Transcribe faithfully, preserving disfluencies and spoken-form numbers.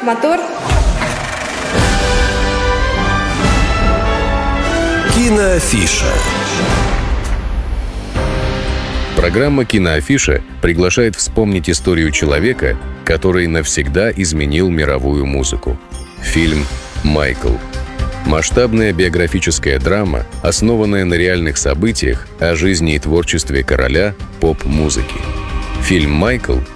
мотор. Киноафиша. Программа «Киноафиша» приглашает вспомнить историю человека, который навсегда изменил мировую музыку. Фильм «Майкл». Масштабная биографическая драма, основанная на реальных событиях о жизни и творчестве короля поп-музыки. Фильм «Майкл»